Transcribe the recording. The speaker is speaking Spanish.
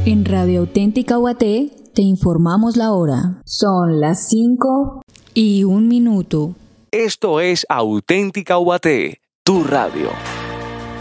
En Radio Auténtica Guaté te informamos la hora. Son las 5:01. Esto es Auténtica Guaté, tu radio.